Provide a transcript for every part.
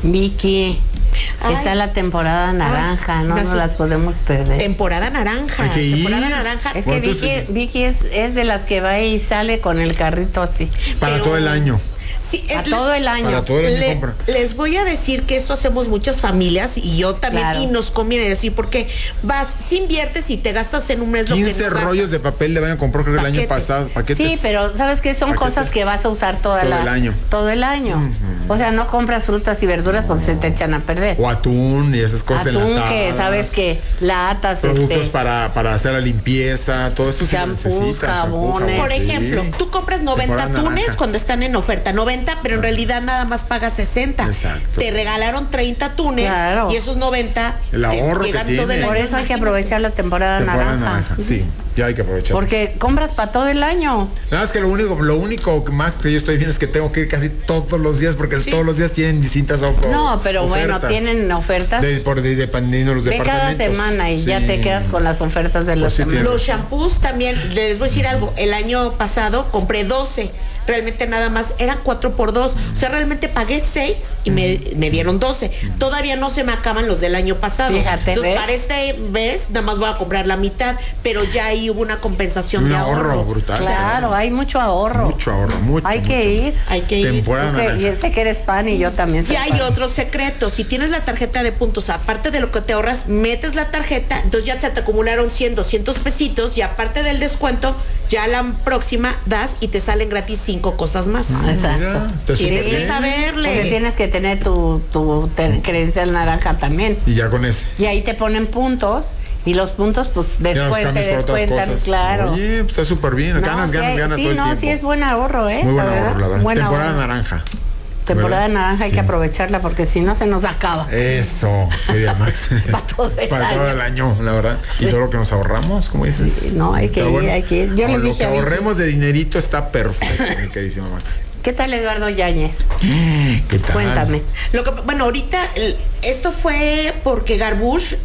Vicky, está la temporada naranja, no nos las podemos perder. Temporada naranja. Temporada naranja. Es que Vicky es de las que va y sale con el carrito así. Para todo el año. Sí, todo el año. Para todo el año compra. Les voy a decir que eso hacemos muchas familias y yo también, claro. Y nos conviene decir porque si inviertes y te gastas en un mes lo que 15 rollos de papel de baño compró creo que el año pasado, paquetes. Sí, pero ¿sabes qué? Son cosas que vas a usar todo el año. Todo el año. O sea, no compras frutas y verduras porque se te echan a perder. O atún y esas cosas enlatadas. Atún que sabes que latas, productos para hacer la limpieza, todo esto se necesita. Jabones. Por ejemplo, tú compras 90 atunes cuando están en oferta, 90, pero en realidad nada más pagas 60. Exacto. Te regalaron 30 atunes y esos 90 el ahorro llegan que todo el año. Por eso hay que aprovechar la temporada naranja. Sí, ya hay que aprovechar. Porque compras para todo el año. Nada más que lo único más que yo estoy viendo es que tengo que ir casi todos los días porque todos los días tienen distintas ofertas. No, pero bueno, tienen ofertas. Dependiendo de los departamentos. Cada semana y ya te quedas con las ofertas de la semana. Los shampoos también, les voy a decir algo, el año pasado compré 12. Realmente nada más, eran 4x2. O sea, realmente pagué 6 y me dieron 12. Todavía no se me acaban los del año pasado. Fíjate, entonces, para este mes, nada más voy a comprar la mitad, pero ya ahí hubo una compensación de ahorro. Brutal. Claro, hay mucho ahorro. Hay que ir. Temporada. Y sé que eres fan y yo también soy fan. Y hay otro secreto. Si tienes la tarjeta de puntos, aparte de lo que te ahorras, metes la tarjeta, entonces ya se te acumularon 100, 200 pesitos y aparte del descuento, ya la próxima das y te salen gratis 5 cosas más. Exacto. Tienes que saberle. Porque tienes que tener tu credencial naranja también. Y ya con ese. Y ahí te ponen puntos. Y los puntos, pues, te descuentan, claro. Oye, pues está súper bien. Ganas todo el tiempo. Sí, es buen ahorro, Muy buen ahorro, la verdad. Temporada ahorro. naranja. Temporada naranja hay que aprovecharla porque si no se nos acaba. Eso, quería Max. Para todo el año, la verdad. Y todo lo que nos ahorramos, como dices. Sí, no, hay que ir. Yo le dije lo que ahorremos de dinerito está perfecto, mi queridísimo Max. ¿Qué tal Eduardo Yáñez? ¿Qué tal? Cuéntame. Ahorita esto fue porque Garbush,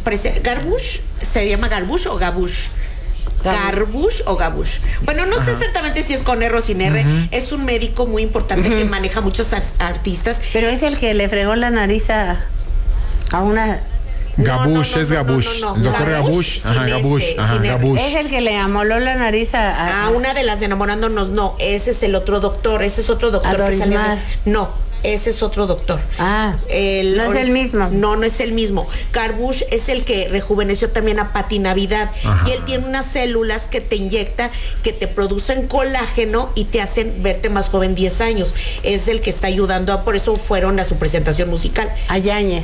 ¿se llama Garbush o Gabush? Garbush o Gabush. Bueno, no sé exactamente si es con R o sin R. Es un médico muy importante que maneja muchos artistas. Pero es el que le fregó la nariz a una... Gabush, es Gabush. El doctor Gabush. Gabush. Es el que le amoló la nariz a una de las de Enamorándonos. No, ese es el otro doctor. Ese es otro doctor que salió. No. Ese es otro doctor. No es el mismo. No es el mismo. Garbush es el que rejuveneció también a Pati Navidad. Y él tiene unas células que te inyecta, que te producen colágeno y te hacen verte más joven 10 años. Es el que está ayudando, por eso fueron a su presentación musical. A Yáñez.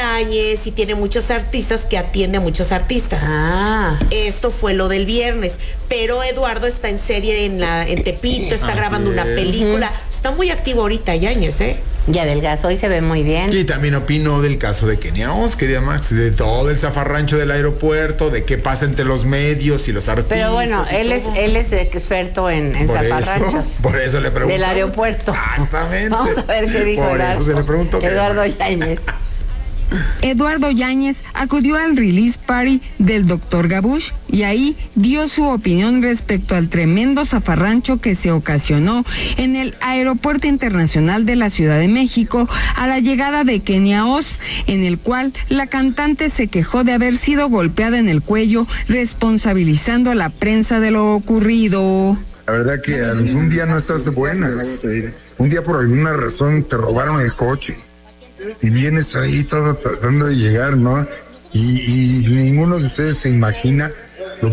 Y tiene muchos artistas que atiende a muchos artistas. Esto fue lo del viernes. Pero Eduardo está en serie en Tepito, está grabando una película. Está muy activo ahorita Yáñez, Ya adelgazó y se ve muy bien. Y también opino del caso de Kenia Os, querida Max, de todo el zafarrancho del aeropuerto, de qué pasa entre los medios y los artistas. Pero bueno, él es experto en zafarranchos. Por eso le pregunto. Del aeropuerto. Exactamente. Vamos a ver qué dijo Eduardo Yáñez. Eduardo Yáñez acudió al release party del Dr. Gabush y ahí dio su opinión respecto al tremendo zafarrancho que se ocasionó en el Aeropuerto Internacional de la Ciudad de México a la llegada de Kenia Os, en el cual la cantante se quejó de haber sido golpeada en el cuello, responsabilizando a la prensa de lo ocurrido. La verdad que algún día no estás de buenas. Un día por alguna razón te robaron el coche. Y vienes ahí todo tratando de llegar, ¿no? Y ninguno de ustedes se imagina